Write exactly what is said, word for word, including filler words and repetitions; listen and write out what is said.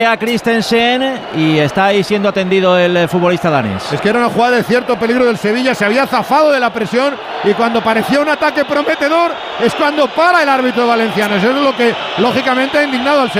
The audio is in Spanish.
a Christensen y está ahí siendo atendido el futbolista danés. Es que era una jugada de cierto peligro del Sevilla, se había zafado de la presión y cuando parecía un ataque prometedor es cuando para el árbitro valenciano. Eso es lo que lógicamente ha indignado al Sevilla.